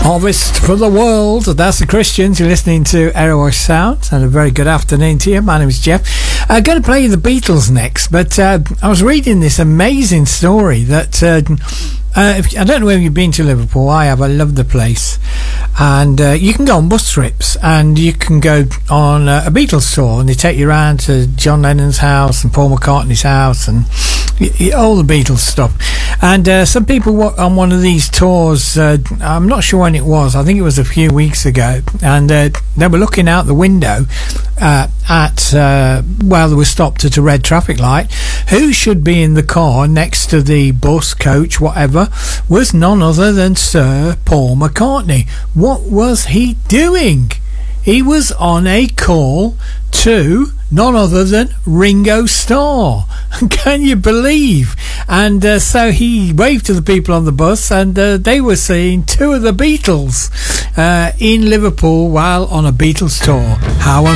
Harvest for the World. That's the Christians. You're listening to Erewash Sound, and a very good afternoon to you. My name is Jeff. I'm going to play you the Beatles next, but I was reading this amazing story that I don't know whether you've been to Liverpool. I have. I love the place. And you can go on bus trips, and you can go on a Beatles tour, and they take you around to John Lennon's house and Paul McCartney's house and all the Beatles stuff. And some people were on one of these tours, I'm not sure when it was, I think it was a few weeks ago, and they were looking out the window while they were stopped at a red traffic light. Who should be in the car next to the bus, coach, whatever, was none other than Sir Paul McCartney. What was he doing? He was on a call to none other than Ringo Starr. Can you believe? And so he waved to the people on the bus, and they were seeing two of the Beatles in Liverpool while on a Beatles tour. How